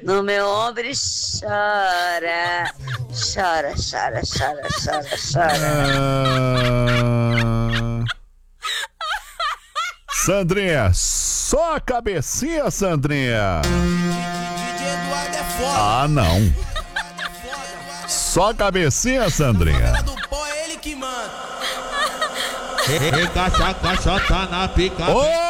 no meu ombro e chora. Chora, chora, chora, chora, chora. Sandrinha, só a cabecinha, Sandrinha. DJ Eduardo é foda. Ah, não. Só a cabecinha, Sandrinha. Do pó é ele que manda. Regaça a caixota na pica. Ô!